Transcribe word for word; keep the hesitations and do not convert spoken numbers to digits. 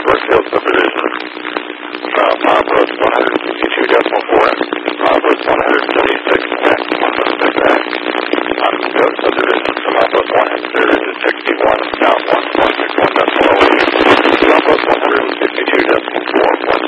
Brookfield subdivision. Uh, Bob was one hundred fifty-two decimal four. Bob was one hundred thirty-six point one percent back. On the subdivision, Bob was one hundred sixty-one, down one.